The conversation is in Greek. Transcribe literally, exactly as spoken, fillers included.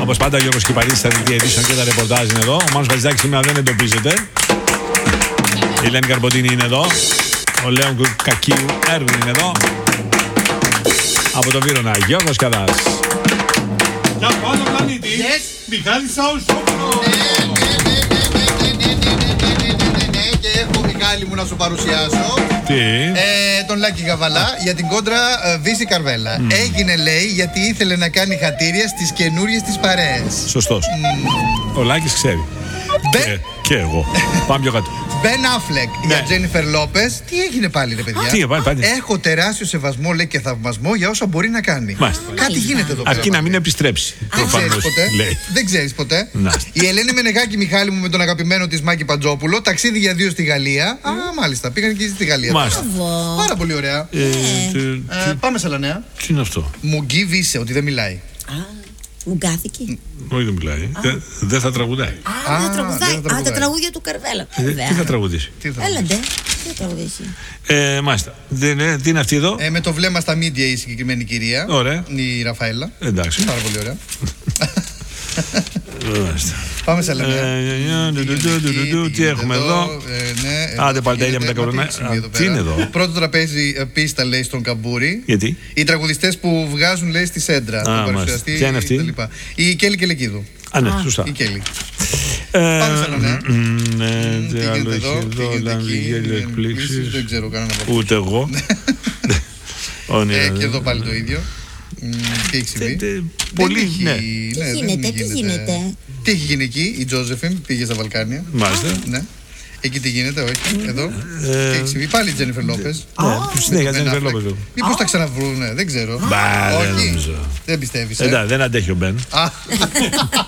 Όπως πάντα, ο Γιώργος Κυπαρίδης στα δελτία ειδήσεων και τα ρεπορτάζ είναι εδώ. Ο Μάνος Χατζηδάκης σήμερα δεν εντοπίζεται. Η Ελένη Καρποντίνη είναι εδώ. Ο Λέων Κακίου Έρβιν είναι εδώ. Από τον Βύρωνα, Γιώργος Καδάς. Για πάνω πλανήτη, Μιχάλης Σαουσόπουλος. Και έχω, Μιχάλη μου, να σου παρουσιάσω. Τι? Ε, τον Λάκη Γαβαλά για την κόντρα ε, Βύση Καρβέλα. Mm. Έγινε, λέει, γιατί ήθελε να κάνει χατήρια στις καινούριες της παρέες. Σωστός. Mm. Ο Λάκης ξέρει. Μπε... Και, και εγώ. Πάμε πιο κάτω. Μπεν Αφλεκ για Τζένιφερ Λόπες. Τι έγινε πάλι, ρε παιδιά? Τι πάλι, πάλι. Έχω τεράστιο σεβασμό, λέει, και θαυμασμό για όσα μπορεί να κάνει. Μάλιστα. Κάτι γίνεται εδώ πέρα. Αρκεί να μην επιστρέψει. Δεν ξέρεις ποτέ. Δεν ξέρεις ποτέ. Η Ελένη Μενεγάκη, Μιχάλη μου, με τον αγαπημένο της Μάκη Παντζόπουλο, ταξίδι για δύο στη Γαλλία. Α, μάλιστα. Πήγαν και στη Γαλλία. Μάλιστα. Πάρα πολύ ωραία. Ε, τε, ε, πάμε σε άλλα νέα. Τι είναι αυτό? Μουγκί Βίσε, ότι δεν μιλάει. Μουγκάθηκε. Όχι, δεν μιλάει. Δεν θα τραγουδάει. Α, δεν τραγουδάει. Α, τα τραγούδια του Καρβέλα. Τι θα τραγουδήσει? Έλαντε. Τι θα τραγουδήσει? Ε, μάλιστα. Τι είναι αυτή εδώ? Ε, με το βλέμμα στα μίντια η συγκεκριμένη κυρία. Ωραία. Η Ραφαέλα. Εντάξει. Πάρα πολύ ωραία. Πάμε σε άλλα νέα. Τι έχουμε εδώ? Άντε πάλι τα ίδια με τα κορονά. Τι είναι εδώ? Πρώτο τραπέζι πίστα, λέει, στον Καμπούρη. Γιατί? Οι τραγουδιστές που βγάζουν, λέει, στη Σέντρα. Ποια είναι αυτή? Η Κέλλη Κελεκίδου. Α, ναι, σωστά. Η Κέλλη. Πάμε σε άλλα νέα. Τι άλλο έχει εδώ? Λαμβιγέλιο εκπλήξεις. Δεν ξέρω κανένα από αυτό. Ούτε εγώ. Και εδώ πάλι το ίδιο. Τι έχει συμβεί? Πολύ, ναι. Τι γίνεται, τι γίνεται? Τι έχει γίνει εκεί? Η Τζόζεφιν πήγε στα Βαλκάνια. Μάλιστα. Ναι. Εκεί τι γίνεται, όχι? Εδώ. Τι έχει συμβεί? Πάλι η Τζένιφερ Λόπες. Συνέχεια Τζένιφερ Λόπες. Μήπως τα ξαναβρούνε, δεν ξέρω. Μπα, δεν νομίζω. Δεν πιστεύεις? Δεν αντέχει ο Μπεν.